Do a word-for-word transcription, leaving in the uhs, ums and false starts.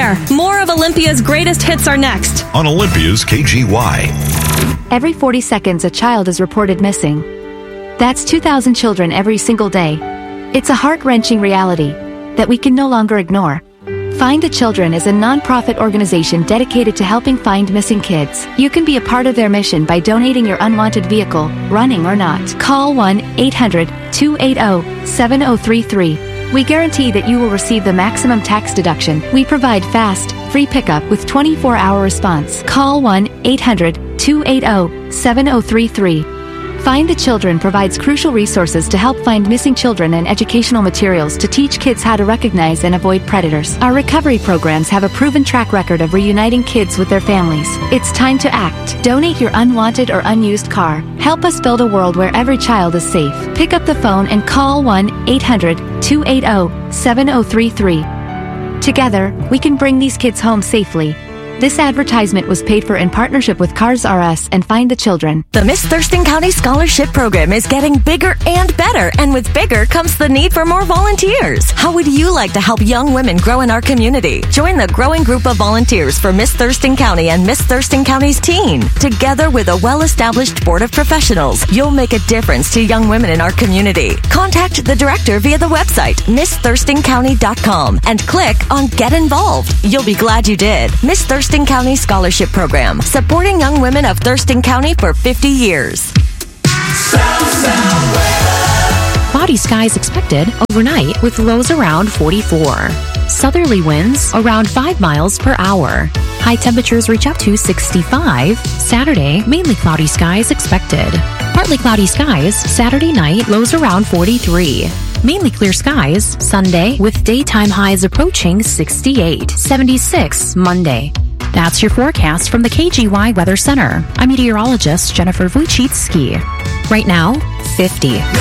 there. More of Olympia's greatest hits are next on Olympia's K G Y. Every forty seconds, a child is reported missing. That's two thousand children every single day. It's a heart-wrenching reality that we can no longer ignore. Find the Children is a non-profit organization dedicated to helping find missing kids. You can be a part of their mission by donating your unwanted vehicle, running or not. Call one eight hundred two eight zero seven zero three three. We guarantee that you will receive the maximum tax deduction. We provide fast, free pickup with twenty-four hour response. Call one eight hundred two eight zero seven zero three three. Find the Children provides crucial resources to help find missing children and educational materials to teach kids how to recognize and avoid predators. Our recovery programs have a proven track record of reuniting kids with their families. It's time to act. Donate your unwanted or unused car. Help us build a world where every child is safe. Pick up the phone and call one eight hundred two eight zero seven zero three three. Together, we can bring these kids home safely. This advertisement was paid for in partnership with Cars R Us and Find the Children. The Miss Thurston County Scholarship Program is getting bigger and better, and with bigger comes the need for more volunteers. How would you like to help young women grow in our community? Join the growing group of volunteers for Miss Thurston County and Miss Thurston County's teen. Together with a well-established board of professionals, you'll make a difference to young women in our community. Contact the director via the website, miss thurston county dot com, and click on Get Involved. You'll be glad you did. Miss Thurston Thurston County Scholarship Program, supporting young women of Thurston County for fifty years. South, south Cloudy skies expected overnight with lows around forty-four. Southerly winds around five miles per hour. High temperatures reach up to sixty-five. Saturday, mainly cloudy skies expected. Partly cloudy skies Saturday night, lows around forty-three. Mainly clear skies Sunday with daytime highs approaching sixty-eight. seventy-six Monday. That's your forecast from the K G Y Weather Center. I'm meteorologist Jennifer Wojcicki. Right now, fifty.